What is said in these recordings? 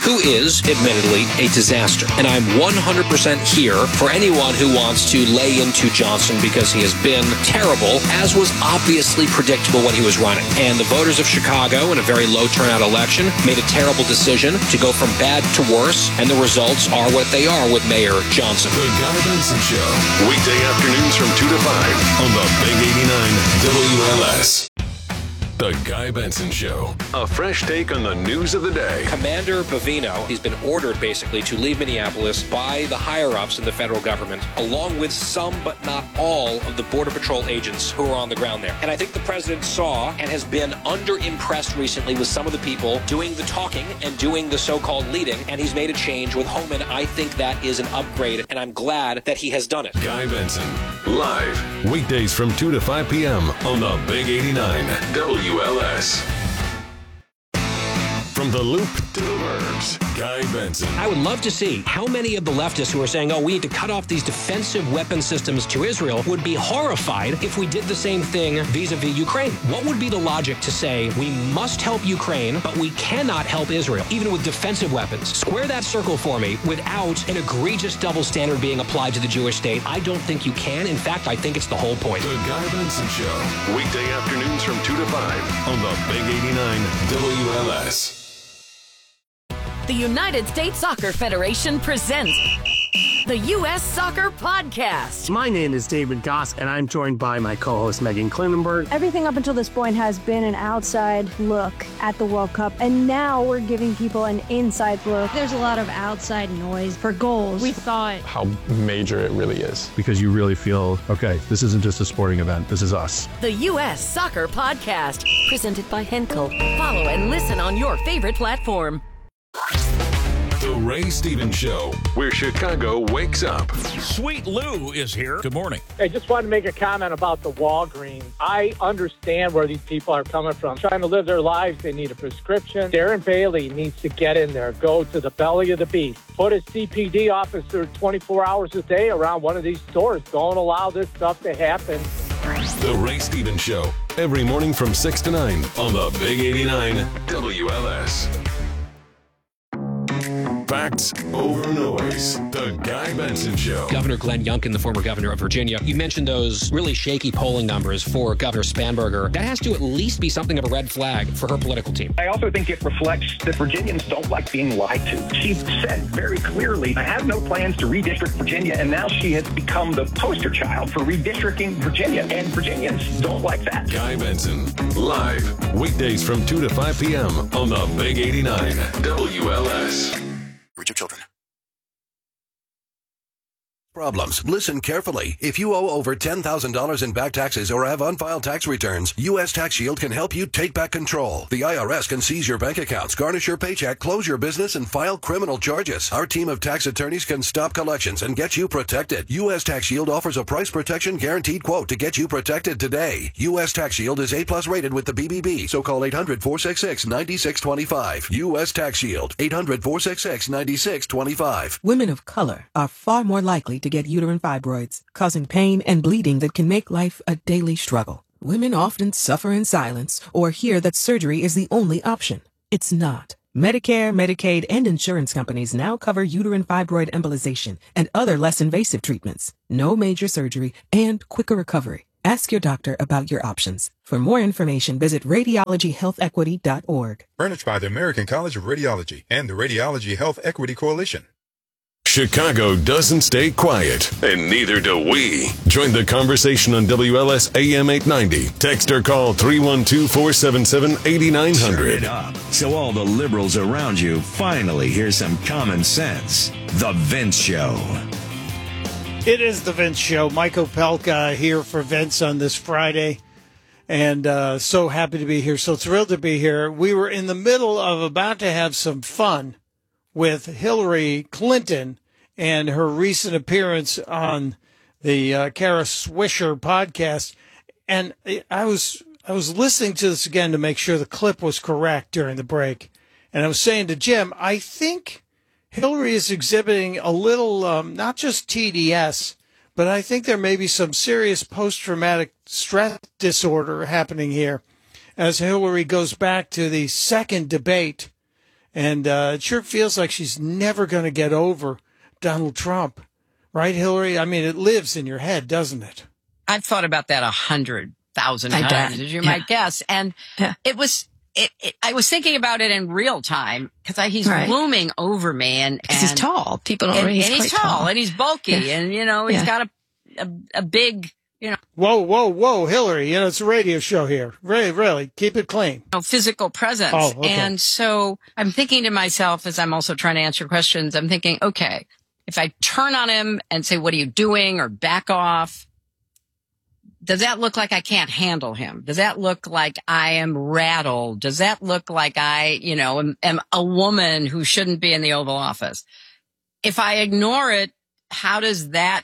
who is, admittedly, a disaster. And I'm 100% here for anyone who wants to lay into Johnson because he has been terrible, as was obviously predictable when he was running. And the voters of Chicago, in a very low turnout election, made a terrible decision to go from bad to worse, and the results are what they are with Mayor Johnson. The Guy Benson Show. Weekday afternoons from 2 to 5 on the Big 89 WLS. The Guy Benson Show. A fresh take on the news of the day. Commander Bovino, he's been ordered basically to leave Minneapolis by the higher-ups in the federal government, along with some but not all of the Border Patrol agents who are on the ground there. And I think the president saw and has been underimpressed recently with some of the people doing the talking and doing the so-called leading, and he's made a change with Homan. I think that is an upgrade, and I'm glad that he has done it. Guy Benson, live, weekdays from 2 to 5 p.m. on the Big 89 WLS. From the Loop to the Burbs, Guy Benson. I would love to see how many of the leftists who are saying, we need to cut off these defensive weapon systems to Israel would be horrified if we did the same thing vis-a-vis Ukraine. What would be the logic to say we must help Ukraine, but we cannot help Israel, even with defensive weapons? Square that circle for me without an egregious double standard being applied to the Jewish state. I don't think you can. In fact, I think it's the whole point. The Guy Benson Show. Weekday afternoons from 2 to 5 on the Big 89 WLS. The United States Soccer Federation presents the U.S. Soccer Podcast. My name is David Goss, and I'm joined by my co-host Megan Klinenberg. Everything up until this point has been an outside look at the World Cup, and now we're giving people an inside look. There's a lot of outside noise for goals. We thought how major it really is. Because you really feel, okay, this isn't just a sporting event, this is us. The U.S. Soccer Podcast, presented by Henkel. Follow and listen on your favorite platform. The Ray Stevens Show, where Chicago wakes up. Sweet Lou is here. Good morning. I just wanted to make a comment about the Walgreens. I understand where these people are coming from. Trying to live their lives, they need a prescription. Darren Bailey needs to get in there, go to the belly of the beast. Put a CPD officer 24 hours a day around one of these stores. Don't allow this stuff to happen. The Ray Stevens Show, every morning from 6 to 9 on the Big 89 WLS. Facts over noise. The Guy Benson Show. Governor Glenn Youngkin, the former governor of Virginia, you mentioned those really shaky polling numbers for Governor Spanberger. That has to at least be something of a red flag for her political team. I also think it reflects that Virginians don't like being lied to. She said very clearly, I have no plans to redistrict Virginia, and now she has become the poster child for redistricting Virginia, and Virginians don't like that. Guy Benson, live, weekdays from 2 to 5 p.m. on the Big 89 WLS. Reach your children. Problems. Listen carefully. If you owe over $10,000 in back taxes or have unfiled tax returns, U.S. Tax Shield can help you take back control. The IRS can seize your bank accounts, garnish your paycheck, close your business, and file criminal charges. Our team of tax attorneys can stop collections and get you protected. U.S. Tax Shield offers a price protection guaranteed quote to get you protected today. U.S. Tax Shield is A+ rated with the BBB, so call 800-466-9625. U.S. Tax Shield, 800-466-9625. Women of color are far more likely to get uterine fibroids, causing pain and bleeding that can make life a daily struggle. Women often suffer in silence or hear that surgery is the only option. It's not. Medicare, Medicaid, and insurance companies now cover uterine fibroid embolization and other less invasive treatments. No major surgery and quicker recovery. Ask your doctor about your options. For more information, visit radiologyhealthequity.org. Furnished by the American College of Radiology and the Radiology Health Equity Coalition. Chicago doesn't stay quiet, and neither do we. Join the conversation on WLS AM 890. Text or call 312-477-8900. Turn it up so all the liberals around you finally hear some common sense. The Vince Show. It is The Vince Show. Mike Opelka here for Vince on this Friday. And so happy to be here. So thrilled to be here. We were in the middle of about to have some fun with Hillary Clinton and her recent appearance on the Kara Swisher podcast. And I was listening to this again to make sure the clip was correct during the break. And I was saying to Jim, I think Hillary is exhibiting a little, not just TDS, but I think there may be some serious post-traumatic stress disorder happening here as Hillary goes back to the second debate And it sure feels like she's never going to get over Donald Trump. Right, Hillary? I mean, it lives in your head, doesn't it? I've thought about that 100,000 times, as you might guess. And it was... I was thinking about it in real time because he's looming over me, and he's tall. People don't realize he's tall, and he's bulky, and he's got a big, Whoa, Hillary! It's a radio show here. Really, keep it clean. Physical presence. Oh, okay. And so I'm thinking to myself as I'm also trying to answer questions. I'm thinking, okay, if I turn on him and say, "What are you doing?" or back off. Does that look like I can't handle him? Does that look like I am rattled? Does that look like I, am a woman who shouldn't be in the Oval Office? If I ignore it, how does that,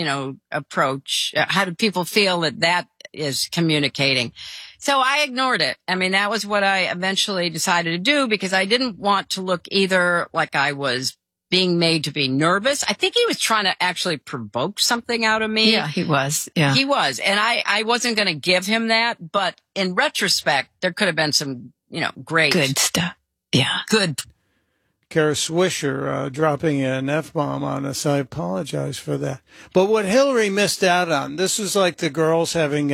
approach? How do people feel that is communicating? So I ignored it. I mean, that was what I eventually decided to do because I didn't want to look either like I was being made to be nervous. I think he was trying to actually provoke something out of me. Yeah, he was. Yeah. He was. And I wasn't going to give him that. But in retrospect, there could have been some, great. Good stuff. Yeah. Good. Kara Swisher dropping an F-bomb on us. I apologize for that. But what Hillary missed out on, this was like the girls having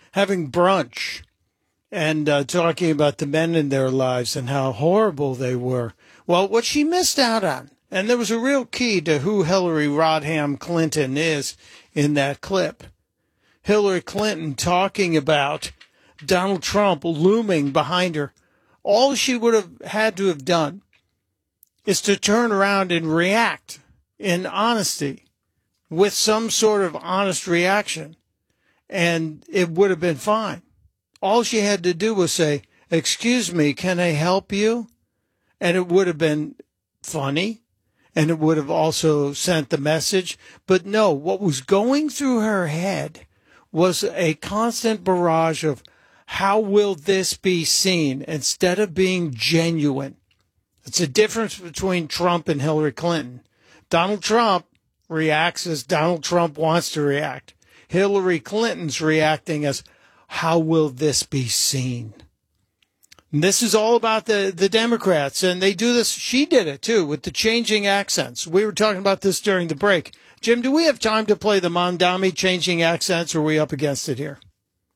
brunch and talking about the men in their lives and how horrible they were. Well, what she missed out on, and there was a real key to who Hillary Rodham Clinton is in that clip. Hillary Clinton talking about Donald Trump looming behind her. All she would have had to have done is to turn around and react in honesty with some sort of honest reaction, and it would have been fine. All she had to do was say, "Excuse me, can I help you?" And it would have been funny. And it would have also sent the message. But no, what was going through her head was a constant barrage of how will this be seen instead of being genuine. It's a difference between Trump and Hillary Clinton. Donald Trump reacts as Donald Trump wants to react. Hillary Clinton's reacting as how will this be seen? And this is all about the Democrats, and they do this. She did it, too, with the changing accents. We were talking about this during the break. Jim, do we have time to play the Mamdani changing accents, or are we up against it here?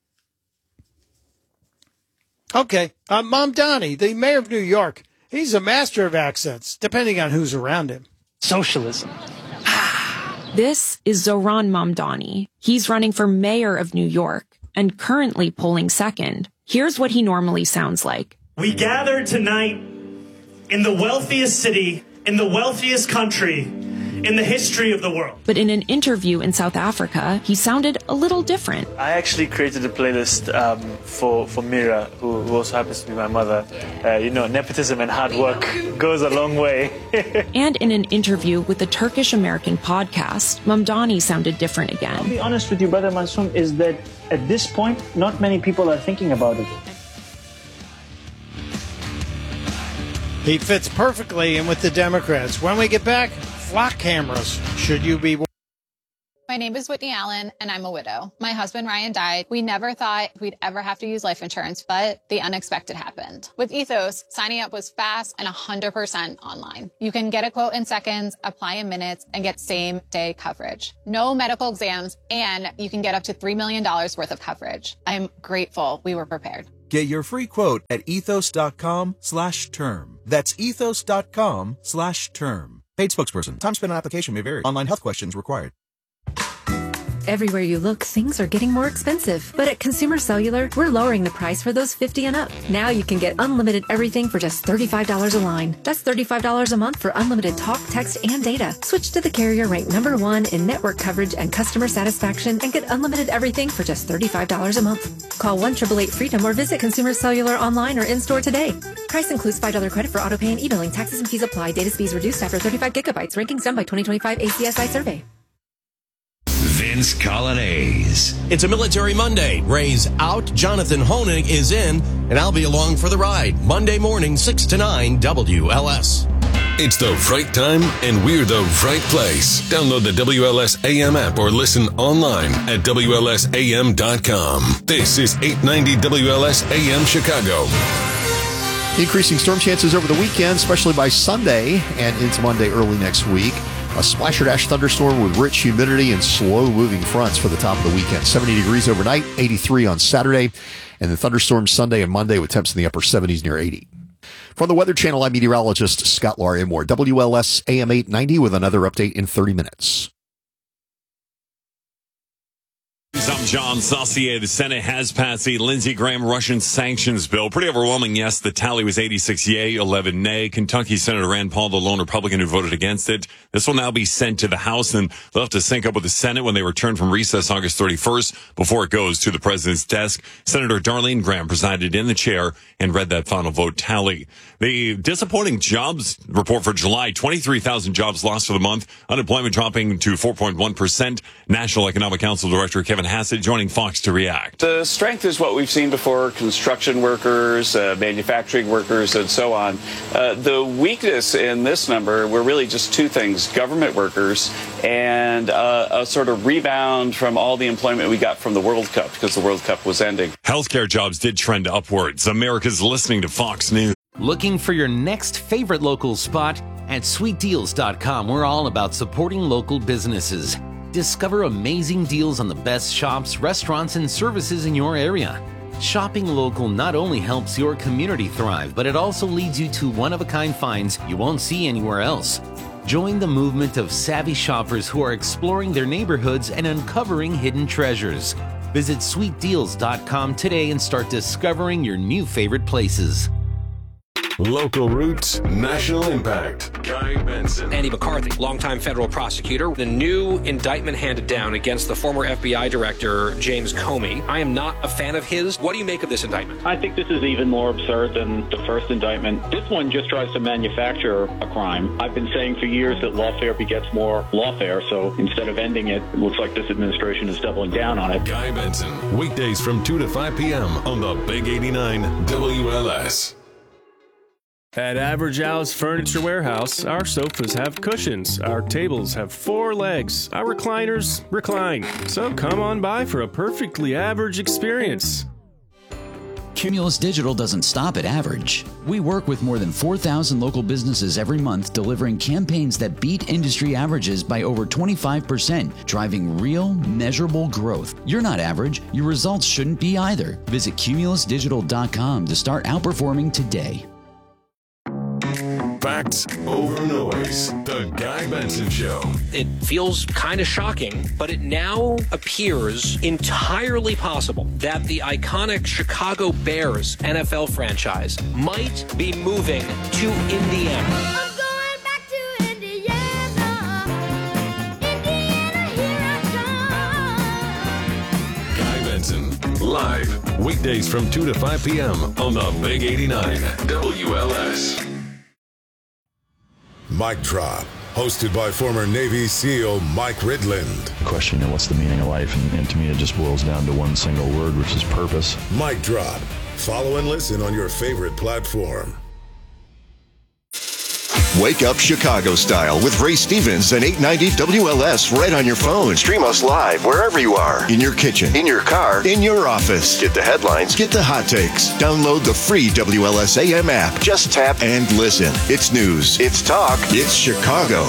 Okay. Mamdani, the mayor of New York, he's a master of accents, depending on who's around him. Socialism. This is Zohran Mamdani. He's running for mayor of New York and currently polling second. Here's what he normally sounds like. We gathered tonight in the wealthiest city, in the wealthiest country, in the history of the world. But in an interview in South Africa, he sounded a little different. I actually created a playlist for Mira, who also happens to be my mother. Nepotism and hard work goes a long way. And in an interview with the Turkish-American podcast, Mamdani sounded different again. I'll be honest with you, Brother Mansour, is that at this point, not many people are thinking about it. He fits perfectly in with the Democrats. When we get back, flock cameras. Should you be... My name is Whitney Allen, and I'm a widow. My husband, Ryan, died. We never thought we'd ever have to use life insurance, but the unexpected happened. With Ethos, signing up was fast and 100% online. You can get a quote in seconds, apply in minutes, and get same-day coverage. No medical exams, and you can get up to $3 million worth of coverage. I'm grateful we were prepared. Get your free quote at ethos.com/term. That's ethos.com/term. Paid spokesperson. Time spent on application may vary. Online health questions required. Everywhere you look, things are getting more expensive. But at Consumer Cellular, we're lowering the price for those 50 and up. Now you can get unlimited everything for just $35 a line. That's $35 a month for unlimited talk, text, and data. Switch to the carrier ranked #1 in network coverage and customer satisfaction and get unlimited everything for just $35 a month. Call 1-888-FREEDOM or visit Consumer Cellular online or in-store today. Price includes $5 credit for auto pay and e-billing. Taxes and fees apply. Data speeds reduced after 35 gigabytes. Rankings done by 2025 ACSI survey. Vince Colonnese. It's a Military Monday. Ray's out, Jonathan Hoenig is in, and I'll be along for the ride. Monday morning, 6 to 9, WLS. It's the right time, and we're the right place. Download the WLS AM app or listen online at WLSAM.com. This is 890 WLS AM Chicago. Increasing storm chances over the weekend, especially by Sunday and into Monday early next week. A splash or dash thunderstorm with rich humidity and slow-moving fronts for the top of the weekend. 70 degrees overnight, 83 on Saturday, and the thunderstorms Sunday and Monday with temps in the upper 70s near 80. From the Weather Channel, I'm meteorologist Scott Larimore. WLS AM 890 with another update in 30 minutes. I'm John Saucier. The Senate has passed the Lindsey Graham Russian sanctions bill. Pretty overwhelming, yes. The tally was 86 yay, 11 nay. Kentucky Senator Rand Paul, the lone Republican who voted against it. This will now be sent to the House, and they'll have to sync up with the Senate when they return from recess August 31st before it goes to the president's desk. Senator Darlene Graham presided in the chair and read that final vote tally. The disappointing jobs report for July, 23,000 jobs lost for the month. Unemployment dropping to 4.1%. National Economic Council Director Kevin Hassett joining Fox to react. The strength is what we've seen before: construction workers, manufacturing workers, and so on. The weakness in this number were really just two things: government workers and a sort of rebound from all the employment we got from the World Cup, because the World Cup was ending. Healthcare jobs did trend upwards. America's listening to Fox News. Looking for your next favorite local spot? At sweetdeals.com, we're all about supporting local businesses. Discover amazing deals on the best shops, restaurants, and services in your area. Shopping local not only helps your community thrive, but it also leads you to one-of-a-kind finds you won't see anywhere else. Join the movement of savvy shoppers who are exploring their neighborhoods and uncovering hidden treasures. Visit sweetdeals.com today and start discovering your new favorite places. Local roots, national impact. Guy Benson. Andy McCarthy, longtime federal prosecutor. The new indictment handed down against the former FBI director, James Comey. I am not a fan of his. What do you make of this indictment? I think this is even more absurd than the first indictment. This one just tries to manufacture a crime. I've been saying for years that lawfare begets more lawfare, so instead of ending it, it looks like this administration is doubling down on it. Guy Benson, weekdays from 2 to 5 p.m. on the Big 89 WLS. At Average Al's Furniture Warehouse, our sofas have cushions, our tables have 4 legs, our recliners recline. So come on by for a perfectly average experience. Cumulus Digital doesn't stop at average. We work with more than 4,000 local businesses every month, delivering campaigns that beat industry averages by over 25%, driving real, measurable growth. You're not average. Your results shouldn't be either. Visit cumulusdigital.com to start outperforming today. Facts over noise. The Guy Benson Show. It feels kind of shocking, but it now appears entirely possible that the iconic Chicago Bears NFL franchise might be moving to Indiana. Live, weekdays from 2 to 5 p.m. on the Big 89 WLS. Mic Drop, hosted by former Navy SEAL Mike Ridland. Question, what's the meaning of life? And to me, it just boils down to one single word, which is purpose. Mic Drop. Follow and listen on your favorite platform. Wake up Chicago style with Ray Stevens and 890 WLS right on your phone. Stream us live wherever you are. In your kitchen, in your car, in your office. Get the headlines, get the hot takes. Download the free WLS AM app. Just tap and listen. It's news, it's talk, it's Chicago.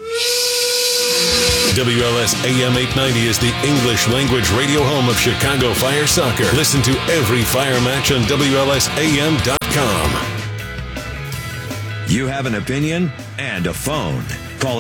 WLS AM 890 is the English language radio home of Chicago Fire Soccer. Listen to every Fire match on WLSAM.com. You have an opinion and a phone. Call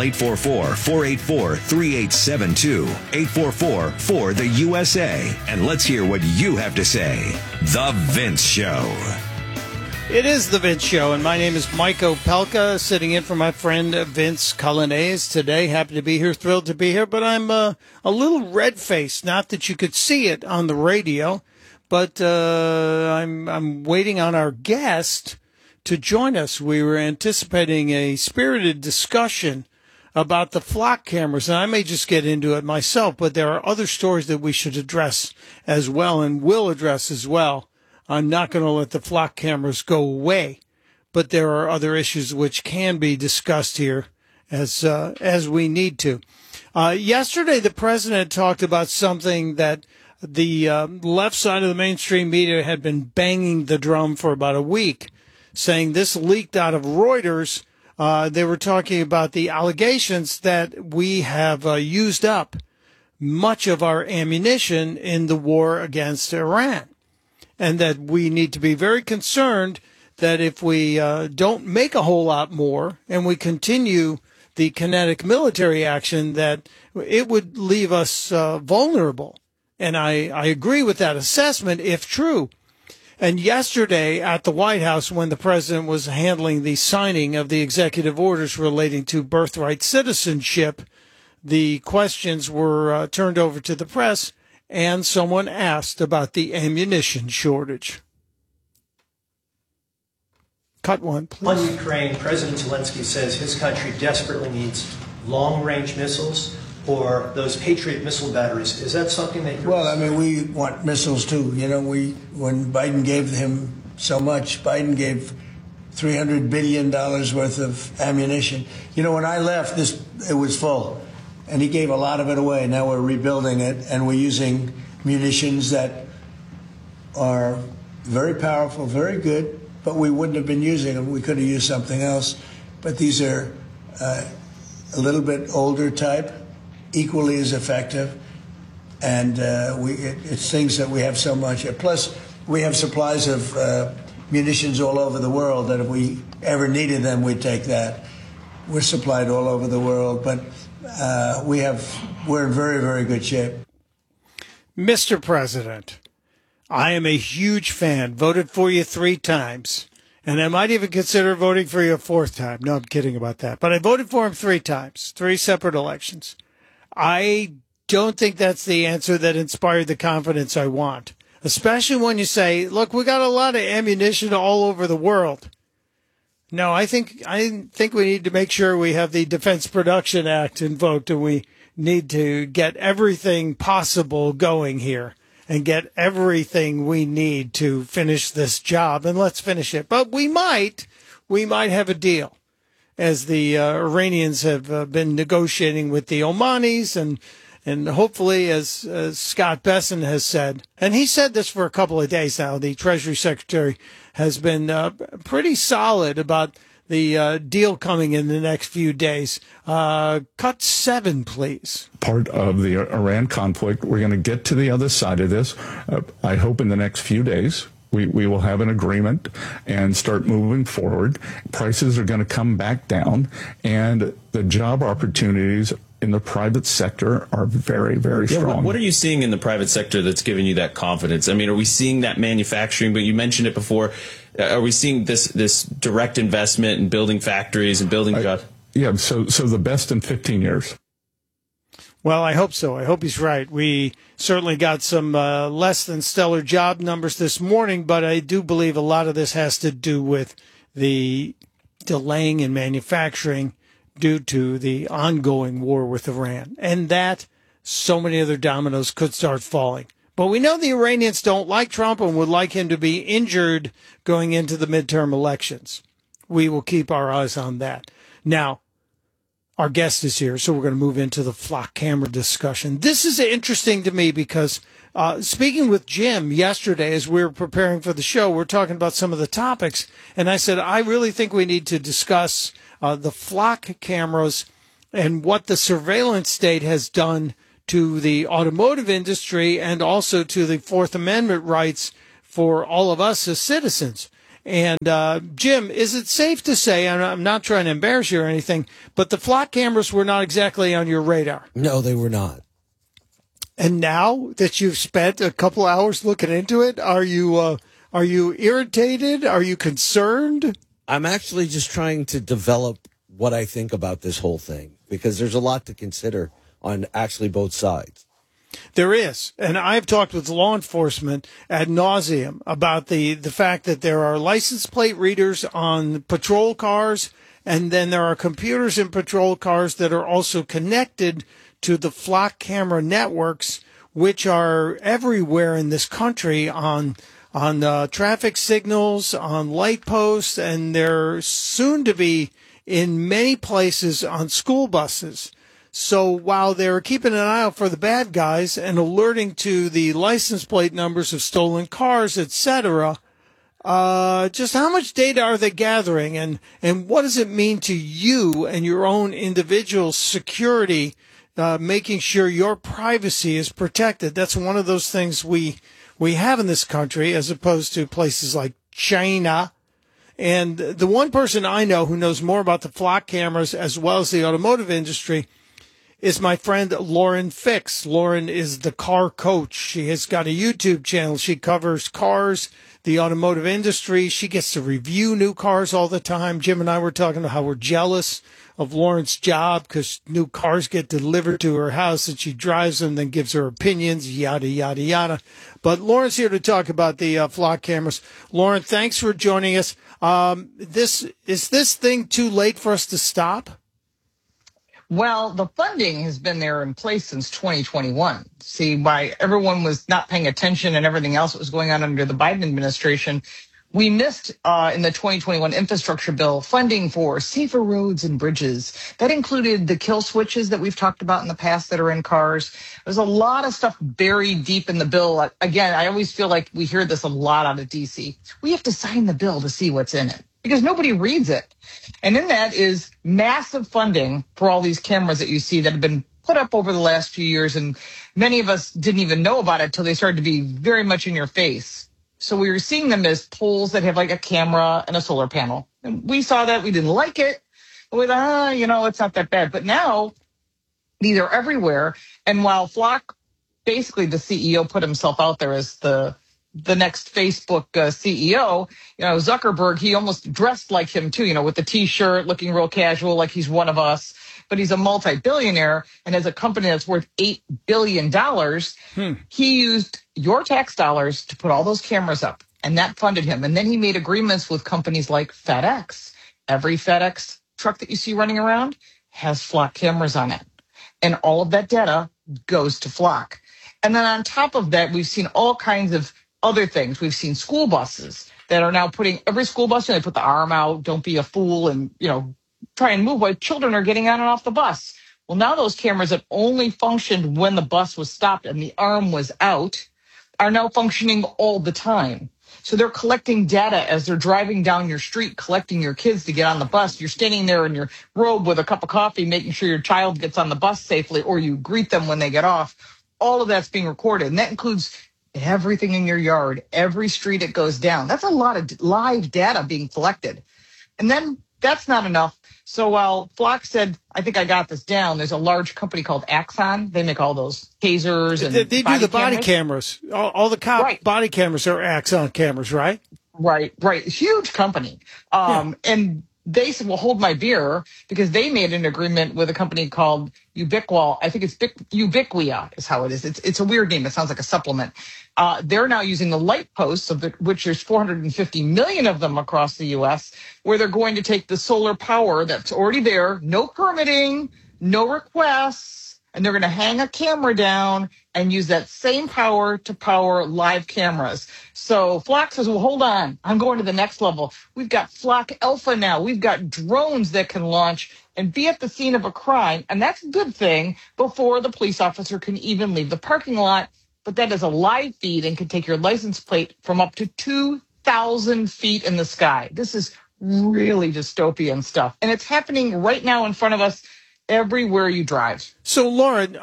844-484-3872. 844-4-THE-USA. And let's hear what you have to say. The Vince Show. It is The Vince Show, and my name is Mike Opelka, sitting in for my friend Vince Cullinase today. Happy to be here, thrilled to be here, but I'm a little red-faced. Not that you could see it on the radio, but I'm waiting on our guest to join us. We were anticipating a spirited discussion about the flock cameras, and I may just get into it myself, but there are other stories that we should address as well and will address as well. I'm not going to let the flock cameras go away, but there are other issues which can be discussed here as we need to. Yesterday, the president talked about something that the left side of the mainstream media had been banging the drum for about a week. saying this leaked out of Reuters. They were talking about the allegations that we have used up much of our ammunition in the war against Iran, and that we need to be very concerned that if we don't make a whole lot more and we continue the kinetic military action, that it would leave us vulnerable. And I agree with that assessment if true. And yesterday at the White House, when the president was handling the signing of the executive orders relating to birthright citizenship, the questions were turned over to the press, and someone asked about the ammunition shortage. Cut one, please. On Ukraine, President Zelensky says his country desperately needs long-range missiles or those Patriot missile batteries. Is that something that you're... Well, I mean, we want missiles too. You know, when Biden gave him so much, Biden gave $300 billion worth of ammunition. You know, when I left, it was full, and he gave a lot of it away. Now we're rebuilding it, and we're using munitions that are very powerful, very good, but we wouldn't have been using them. We could have used something else. But these are a little bit older type, equally as effective, and it's things that we have so much. Plus, we have supplies of munitions all over the world that if we ever needed them, we'd take that. We're supplied all over the world, but we're in very, very good shape. Mr. President, I am a huge fan, voted for you 3 times, and I might even consider voting for you a 4th time. No, I'm kidding about that. But I voted for him 3 times, 3 separate elections. I don't think that's the answer that inspired the confidence I want, especially when you say, look, we got a lot of ammunition all over the world. No, I think we need to make sure we have the Defense Production Act invoked, and we need to get everything possible going here and get everything we need to finish this job, and let's finish it. But we might have a deal, as the Iranians have been negotiating with the Omanis, and hopefully, as Scott Bessent has said, and he said this for a couple of days now, the Treasury Secretary has been pretty solid about the deal coming in the next few days. Cut 7, please. Part of the Iran conflict. We're going to get to the other side of this. I hope in the next few days we will have an agreement and start moving forward. Prices are going to come back down, and the job opportunities in the private sector are very, very strong. What are you seeing in the private sector that's giving you that confidence? I mean, are we seeing that manufacturing? But you mentioned it before. Are we seeing this direct investment in building factories and building jobs? Yeah, so the best in 15 years. Well, I hope so. I hope he's right. We certainly got some less than stellar job numbers this morning, but I do believe a lot of this has to do with the delaying in manufacturing due to the ongoing war with Iran, and that so many other dominoes could start falling. But we know the Iranians don't like Trump and would like him to be injured going into the midterm elections. We will keep our eyes on that. Now, our guest is here, so we're going to move into the flock camera discussion. This is interesting to me because speaking with Jim yesterday as we were preparing for the show, we're talking about some of the topics, and I said, I really think we need to discuss the flock cameras and what the surveillance state has done to the automotive industry and also to the Fourth Amendment rights for all of us as citizens. And Jim, is it safe to say, and I'm not trying to embarrass you or anything, but the flock cameras were not exactly on your radar? No, they were not. And now that you've spent a couple hours looking into it, are you irritated? Are you concerned? I'm actually just trying to develop what I think about this whole thing, because there's a lot to consider on actually both sides. There is. And I've talked with law enforcement ad nauseum about the fact that there are license plate readers on patrol cars, and then there are computers in patrol cars that are also connected to the flock camera networks, which are everywhere in this country on traffic signals, on light posts, and they're soon to be in many places on school buses. So while they're keeping an eye out for the bad guys and alerting to the license plate numbers of stolen cars, etc., Just how much data are they gathering, and what does it mean to you and your own individual security, making sure your privacy is protected? That's one of those things we have in this country as opposed to places like China. And the one person I know who knows more about the flock cameras as well as the automotive industry is my friend Lauren Fix. Lauren is the car coach. She has got a YouTube channel. She covers cars, the automotive industry. She gets to review new cars all the time. Jim and I were talking about how we're jealous of Lauren's job because new cars get delivered to her house and she drives them, then gives her opinions, yada, yada, yada. But Lauren's here to talk about the flock cameras. Lauren, thanks for joining us. Is this thing too late for us to stop? Well, the funding has been there in place since 2021. See, why everyone was not paying attention and everything else that was going on under the Biden administration, we missed in the 2021 infrastructure bill funding for safer roads and bridges. That included the kill switches that we've talked about in the past that are in cars. There's a lot of stuff buried deep in the bill. Again, I always feel like we hear this a lot out of D.C. We have to sign the bill to see what's in it because nobody reads it. And in that is massive funding for all these cameras that you see that have been put up over the last few years. And many of us didn't even know about it until they started to be very much in your face. So we were seeing them as poles that have like a camera and a solar panel. And we saw that. We didn't like it. But we thought, it's not that bad. But now these are everywhere. And while Flock, basically the CEO put himself out there as the next Facebook CEO, Zuckerberg, he almost dressed like him too, with the T-shirt, looking real casual, like he's one of us. But he's a multi-billionaire and has a company that's worth $8 billion. He used your tax dollars to put all those cameras up, and that funded him. And then he made agreements with companies like FedEx. Every FedEx truck that you see running around has Flock cameras on it. And all of that data goes to Flock. And then on top of that, we've seen all kinds of other things. We've seen school buses that are now putting every school bus, they put the arm out, don't be a fool, and, try and move while children are getting on and off the bus. Well, now those cameras that only functioned when the bus was stopped and the arm was out are now functioning all the time. So they're collecting data as they're driving down your street, collecting your kids to get on the bus. You're standing there in your robe with a cup of coffee, making sure your child gets on the bus safely, or you greet them when they get off. All of that's being recorded, and that includes everything in your yard, every street it goes down. That's a lot of live data being collected. And then that's not enough. So while Flock said, I think I got this down, there's a large company called Axon. They make all those tasers and they do the body cameras. All the body cameras are Axon cameras, right? Right. Huge company. And they said, well, hold my beer, because they made an agreement with a company called Ubiqua. I think it's Ubiquia is how it is. It's a weird name. It sounds like a supplement. They're now using the light posts, which there's 450 million of them across the U.S., where they're going to take the solar power that's already there, no permitting, no requests, and they're going to hang a camera down and use that same power to power live cameras. So Flock says, well, hold on, I'm going to the next level. We've got Flock Alpha now. We've got drones that can launch and be at the scene of a crime. And that's a good thing before the police officer can even leave the parking lot. But that is a live feed and can take your license plate from up to 2,000 feet in the sky. This is really dystopian stuff. And it's happening right now in front of us everywhere you drive. So, Lauren,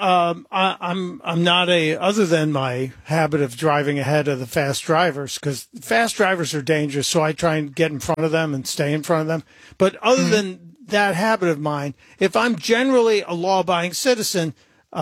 I'm not other than my habit of driving ahead of the fast drivers, because fast drivers are dangerous, so I try and get in front of them and stay in front of them. But other than that habit of mine, if I'm generally a law-abiding citizen,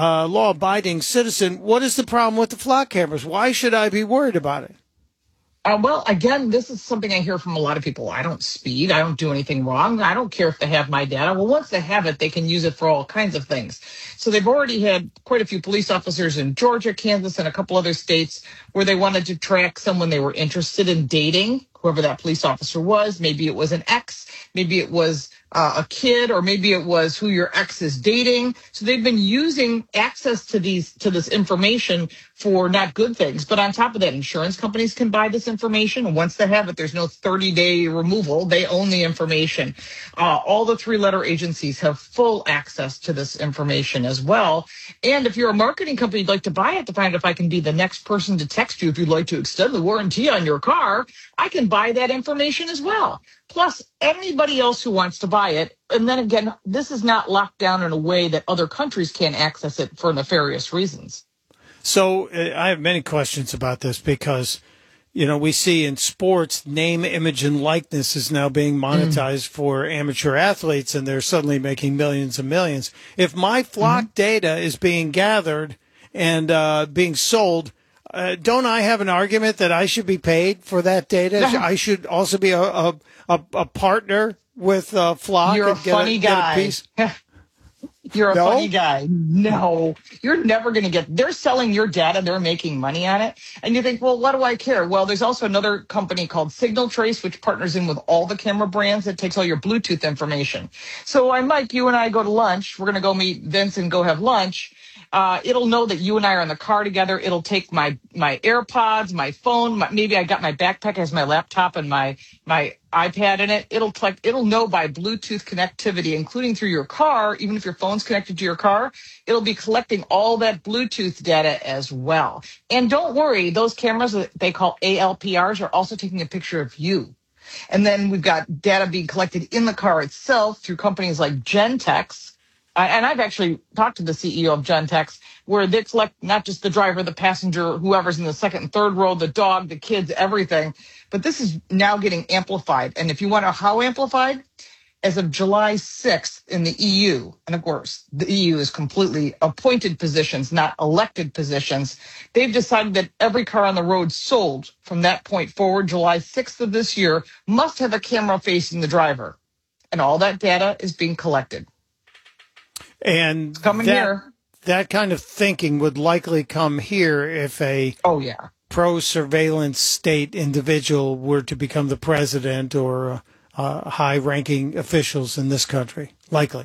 what is the problem with the Flock cameras? Why should I be worried about it? Well, again, this is something I hear from a lot of people. I don't speed. I don't do anything wrong. I don't care if they have my data. Well, once they have it, they can use it for all kinds of things. So they've already had quite a few police officers in Georgia, Kansas, and a couple other states where they wanted to track someone they were interested in dating, whoever that police officer was. Maybe it was an ex. Maybe it was a kid, or maybe it was who your ex is dating. So they've been using access to this information for not good things. But on top of that, insurance companies can buy this information. And once they have it, there's no 30-day removal. They own the information. All the 3-letter agencies have full access to this information as well. And if you're a marketing company, you'd like to buy it to find if I can be the next person to text you if you'd like to extend the warranty on your car, I can buy that information as well. Plus, anybody else who wants to buy it. And then again, this is not locked down in a way that other countries can't access it for nefarious reasons. So I have many questions about this because, we see in sports, name, image, and likeness is now being monetized for amateur athletes, and they're suddenly making millions and millions. If my flock data is being gathered and being sold, don't I have an argument that I should be paid for that data? I should also be a partner with Flock. You're a and funny guy. Get a piece? You're a funny guy. No, you're never going to get. They're selling your data. They're making money on it. And you think, well, what do I care? Well, there's also another company called Signal Trace, which partners in with all the camera brands that takes all your Bluetooth information. So Mike, you and I go to lunch. We're going to go meet Vince and go have lunch. It'll know that you and I are in the car together. It'll take my AirPods, my phone, maybe I got my backpack has my laptop and my iPad in it. It'll know by Bluetooth connectivity, including through your car, even if your phone's connected to your car, it'll be collecting all that Bluetooth data as well. And don't worry, those cameras that they call ALPRs are also taking a picture of you. And then we've got data being collected in the car itself through companies like Gentex. And I've actually talked to the CEO of Gentex, where they collect not just the driver, the passenger, whoever's in the second and third row, the dog, the kids, everything. But this is now getting amplified. And if you want to know how amplified, as of July 6th in the EU, and of course, the EU is completely appointed positions, not elected positions, they've decided that every car on the road sold from that point forward, July 6th of this year, must have a camera facing the driver. And all that data is being collected. And that kind of thinking would likely come here if a pro-surveillance state individual were to become the president or high-ranking officials in this country, likely.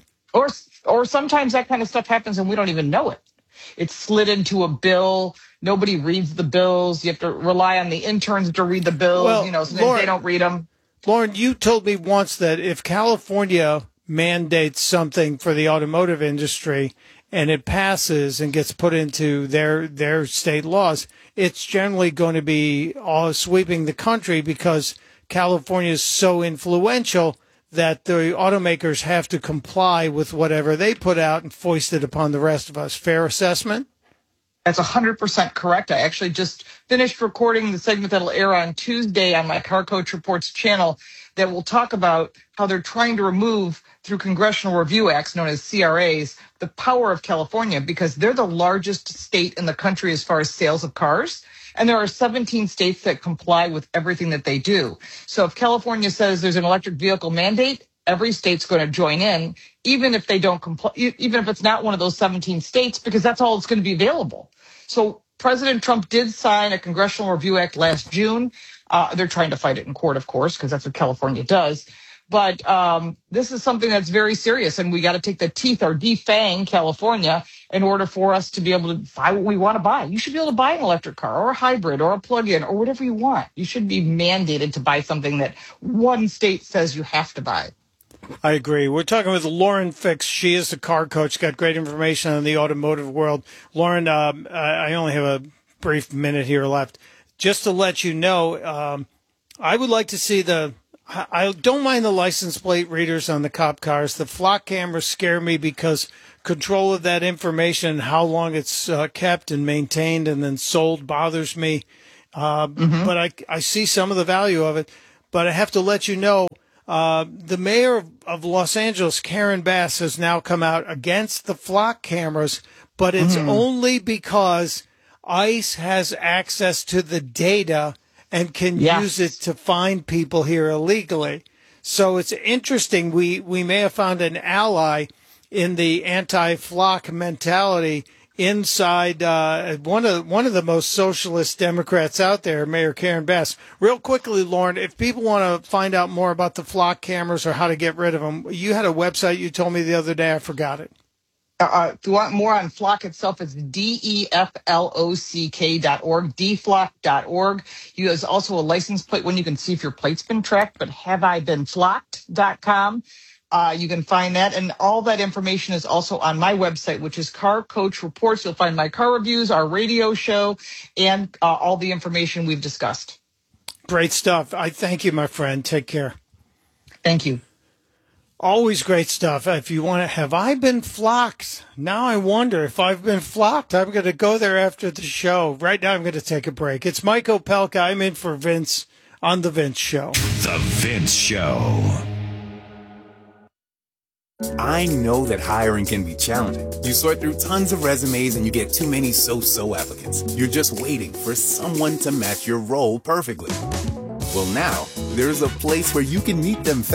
Or sometimes that kind of stuff happens and we don't even know it. It's slid into a bill. Nobody reads the bills. You have to rely on the interns to read the bills. Sometimes they don't read them. Lauren, you told me once that if California mandates something for the automotive industry and it passes and gets put into their state laws, it's generally going to be all sweeping the country because California is so influential that the automakers have to comply with whatever they put out and foist it upon the rest of us. Fair assessment? That's 100% correct. I actually just finished recording the segment that'll air on Tuesday on my Car Coach Reports channel that will talk about how they're trying to remove, through Congressional Review Acts, known as CRAs, the power of California because they're the largest state in the country as far as sales of cars. And there are 17 states that comply with everything that they do. So if California says there's an electric vehicle mandate, every state's going to join in, even if they don't comply, even if it's not one of those 17 states, because that's all that's going to be available. So President Trump did sign a Congressional Review Act last June. They're trying to fight it in court, of course, because that's what California does. But this is something that's very serious, and we got to take the teeth or defang California in order for us to be able to buy what we want to buy. You should be able to buy an electric car or a hybrid or a plug-in or whatever you want. You should be mandated to buy something that one state says you have to buy. I agree. We're talking with Lauren Fix. She is the car coach, got great information on the automotive world. Lauren, I only have a brief minute here left. Just to let you know, I would like to see I don't mind the license plate readers on the cop cars. The flock cameras scare me because control of that information, how long it's kept and maintained and then sold bothers me. But I see some of the value of it. But I have to let you know, the mayor of Los Angeles, Karen Bass, has now come out against the flock cameras, but it's only because ICE has access to the data and can use it to find people here illegally. So it's interesting. We may have found an ally in the anti-flock mentality inside one of the most socialist Democrats out there, Mayor Karen Bass. Real quickly, Lauren, if people want to find out more about the flock cameras or how to get rid of them, you had a website you told me the other day. I forgot it. If you want more on Flock itself, it's deflock.org, deflock.org. There's also a license plate one you can see if your plate's been tracked, but haveibeenflocked.com. You can find that, and all that information is also on my website, which is Car Coach Reports. You'll find my car reviews, our radio show, and all the information we've discussed. Great stuff. I thank you, my friend. Take care. Thank you. Always great stuff. If you want to, have I been flocked? Now I wonder if I've been flocked. I'm going to go there after the show. Right now I'm going to take a break. It's Mike Opelka. I'm in for Vince on The Vince Show. The Vince Show. I know that hiring can be challenging. You sort through tons of resumes and you get too many so-so applicants. You're just waiting for someone to match your role perfectly. Well, now, there's a place where you can meet them